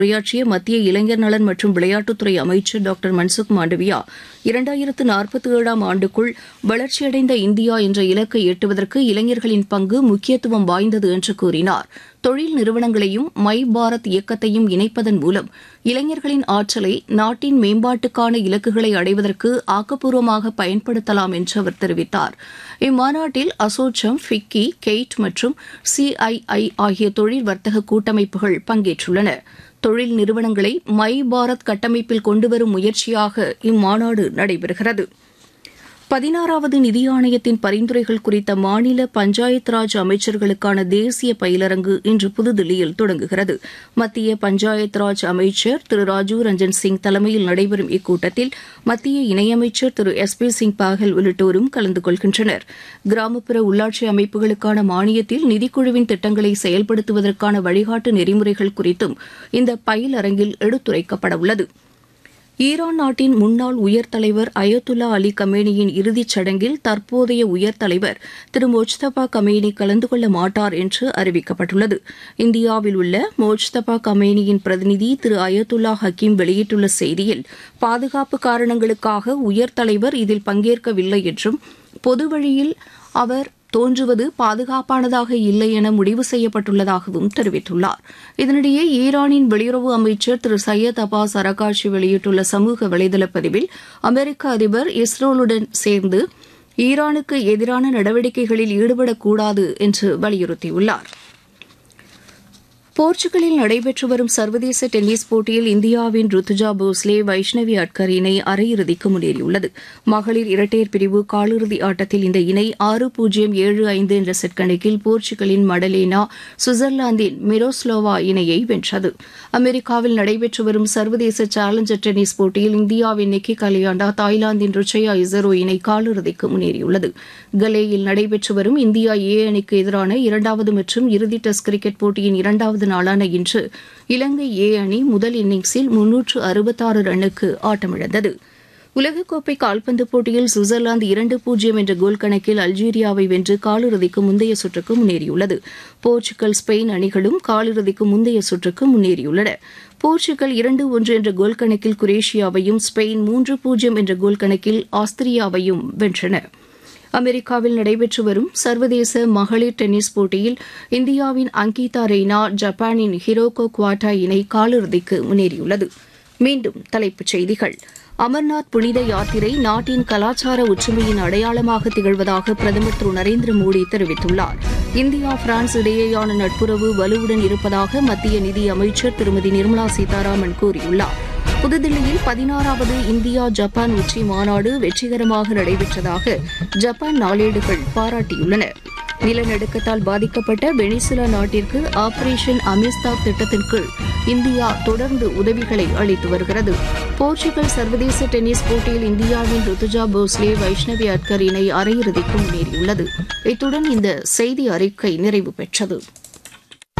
உரையாற்றிய மத்திய இளைஞர் நலன் மற்றும் விளையாட்டுத்துறை அமைச்சர் டாக்டர் மன்சுக் மாண்டவியா 2047ஆம் ஆண்டுக்குள் வளர்ச்சியடைந்த இந்தியா என்ற இலக்கை எட்டுவதற்கு இளைஞர்களின் பங்கு முக்கியத்துவம் வாய்ந்தது என்று கூறினார். தொழில் நிறுவனங்களையும் மை பாரத் இயக்கத்தையும் இணைப்பதன் மூலம் இளைஞர்களின் ஆற்றலை நாட்டின் மேம்பாட்டுக்கான இலக்குகளை அடைவதற்கு ஆக்கப்பூர்வமாக பயன்படுத்தலாம் என்று அவர் தெரிவித்தார். இம்மாநாட்டில் அசோச்சம், ஃபிக்கி, கெய்ட் மற்றும் CII ஆகிய தொழில் வர்த்தக கூட்டமைப்புகள் பங்கேற்றுள்ளன. தொழில் நிறுவனங்களை மை பாரத் கட்டமைப்பில் கொண்டுவரும் முயற்சியாக இம்மாநாடு நடைபெறுகிறது. 16வது நிதி ஆணையத்தின் பரிந்துரைகள் குறித்த மாநில பஞ்சாயத் ராஜ் அமைச்சர்களுக்கான தேசிய பயிலரங்கு இன்று புதுதில்லியில் தொடங்குகிறது. மத்திய பஞ்சாயத் ராஜ் அமைச்சர் திரு ராஜீவ் ரஞ்சன் சிங் தலைமையில் நடைபெறும் இக்கூட்டத்தில் மத்திய இணையமைச்சர் திரு SP சிங் பாகல் உள்ளிட்டோரும் கலந்து கொள்கின்றனர். கிராமப்புற உள்ளாட்சி அமைப்புகளுக்கான மானியத்தில் நிதிக்குழுவின் திட்டங்களை செயல்படுத்துவதற்கான வழிகாட்டு நெறிமுறைகள் குறித்தும் இந்த பயிலரங்கில் எடுத்துரைக்கப்படவுள்ளது. ஈரான் நாட்டின் முன்னாள் உயர்தலைவர் அயத்துல்லா அலி கமேனியின் இறுதிச் சடங்கில் தற்போதைய உயர்தலைவர் திரு மோஜ்தபா கமேனி கலந்து கொள்ள மாட்டார் என்று அறிவிக்கப்பட்டுள்ளது. இந்தியாவில் உள்ள மோஜ்தபா கமேனியின் பிரதிநிதி திரு அயத்துல்லா ஹக்கீம் வெளியிட்டுள்ள செய்தியில், பாதுகாப்பு காரணங்களுக்காக உயர்தலைவர் இதில் பங்கேற்கவில்லை என்றும் பொது வழியில் அவர் தோன்றுவது பாதுகாப்பானதாக இல்லை என முடிவு செய்யப்பட்டுள்ளதாகவும் தெரிவித்துள்ளார். இதனிடையே ஈரானின் வெளியுறவு அமைச்சர் திரு சையத் அப்பாஸ் அரகாஷி வெளியிட்டுள்ள சமூக வலைதள பதிவில், அமெரிக்க அதிபர் இஸ்ரேலுடன் சேர்ந்து ஈரானுக்கு எதிரான நடவடிக்கைகளில் ஈடுபடக்கூடாது என்று வலியுறுத்தியுள்ளார். போர்ச்சுகலில் நடைபெற்று வரும் சர்வதேச டென்னிஸ் போட்டியில் இந்தியாவின் ருத்துஜா போஸ்லே, வைஷ்ணவி அட்கர் இணை அரையிறுதிக்கு முன்னேறியுள்ளது. மகளிர் இரட்டையர் பிரிவு காலிறுதி ஆட்டத்தில் இந்த இணை 6-0, 7-5 என்ற செட் கணக்கில் போர்ச்சுகலின் மடலேனா, சுவிட்சர்லாந்தின் மிரோஸ்லோவா இணையை வென்றது. அமெரிக்காவில் நடைபெற்று வரும் சர்வதேச சேலஞ்சர் டென்னிஸ் போட்டியில் இந்தியாவின் நிக்கி கலியாண்டா, தாய்லாந்தின் ருச்சயா இசரோ இணை காலிறுதிக்கு முன்னேறியுள்ளது. கலேயில் நடைபெற்று வரும் இந்தியா A அணிக்கு எதிரான 2வது மற்றும் இறுதி டெஸ்ட் கிரிக்கெட் போட்டியின் 2வது நாளான இன்று இலங்கை A அணி முதல் இன்னிங்ஸில் 366 ரன்னுக்கு ஆட்டமிழந்தது. உலகக்கோப்பை கால்பந்து போட்டியில் சுவிட்சர்லாந்து 2-0 என்ற கோல் கணக்கில் அல்ஜீரியாவை வென்று காலிறுதிக்கு முந்தைய சுற்றுக்கு முன்னேறியுள்ளது. போர்ச்சுகல், ஸ்பெயின் அணிகளும் காலிறுதிக்கு முந்தைய சுற்றுக்கு முன்னேறியுள்ளன. போர்ச்சுகல் 2-1 என்ற கோல் கணக்கில் குரேஷியாவையும், ஸ்பெயின் 3-0 என்ற கோல் கணக்கில் ஆஸ்திரியாவையும் வென்றன. அமெரிக்காவில் நடைபெற்று வரும் சர்வதேச மகளிர் டென்னிஸ் போட்டியில் இந்தியாவின் அங்கிதா ரெய்னா, ஜப்பானின் ஹிரோகோ குவாட்டா இணை காலிறுதிக்கு முன்னேறியுள்ளது. மீண்டும் தலைப்புச் செய்திகள். அமர்நாத் புனித யாத்திரை நாட்டின் கலாச்சார ஒற்றுமையின் அடையாளமாக திகழ்வதாக பிரதமர் திரு நரேந்திர மோடி தெரிவித்துள்ளார். இந்தியா, பிரான்ஸ் இடையேயான நட்புறவு வலுவுடன் இருப்பதாக மத்திய நிதி அமைச்சர் திருமதி நிர்மலா சீதாராமன் கூறியுள்ளார். புதுதில்லியில் 16வது இந்தியா ஜப்பான் உச்சி மாநாடு வெற்றிகரமாக நடைபெற்றதாக ஜப்பான் நாளேடுகள் பாராட்டியுள்ளன. நிலநடுக்கத்தால் பாதிக்கப்பட்ட வெனிசுலா நாட்டிற்கு ஆபரேஷன் அமிஸ்தாக் திட்டத்தின் கீழ் இந்தியா தொடர்ந்து உதவிகளை அளித்து வருகிறது. போர்ச்சுகல் சர்வதேச டென்னிஸ் போட்டியில் இந்தியாவின் ருத்துஜா போஸ்லே, வைஷ்ணவி அட்கர் இணை அரையிறுதிக்கு முன்னேறியுள்ளது. இத்துடன் இந்த செய்தி அறிக்கை நிறைவு பெற்றது.